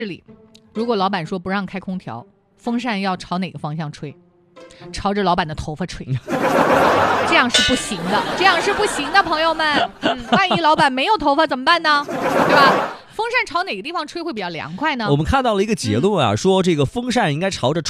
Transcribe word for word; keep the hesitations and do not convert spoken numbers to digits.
里，如果老板说不让开空调，风扇要朝哪个方向吹？朝着老板的头发吹，这样是不行的，这样是不行的，朋友们。嗯，万一老板没有头发怎么办呢？对吧？风扇朝哪个地方吹会比较凉快呢？ 我们看到了一个结论啊，嗯、说这个风扇应该朝着